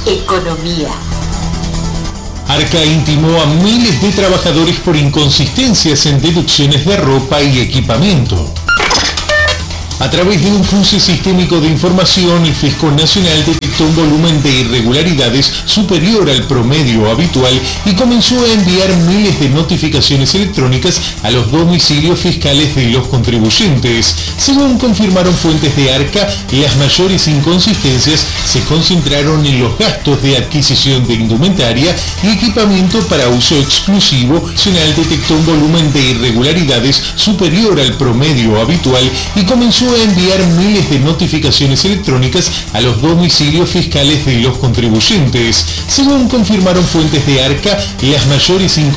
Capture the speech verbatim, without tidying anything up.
economía. Arca intimó a miles de trabajadores por inconsistencias en deducciones de ropa y equipamiento. A través de un cruce sistémico de información, el Fisco Nacional detectó un volumen de irregularidades superior al promedio habitual y comenzó a enviar miles de notificaciones electrónicas a los domicilios fiscales de los contribuyentes. Según confirmaron fuentes de Arca, las mayores inconsistencias se concentraron en los gastos de adquisición de indumentaria y equipamiento para uso exclusivo. El Nacional detectó un volumen de irregularidades superior al promedio habitual y comenzó a enviar miles de notificaciones electrónicas a los domicilios fiscales de los contribuyentes. Según confirmaron fuentes de Arca, las mayores